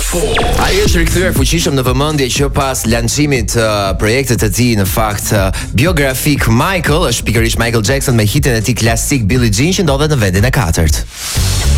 Ai është rikthyer fuqishëm në vëmendje që pas lancimit të projektit të tij në fakt biografik Michael, është pikërisht Michael Jackson me hitin e tij klasik Billie Jean që ndodhet në vendin e 4.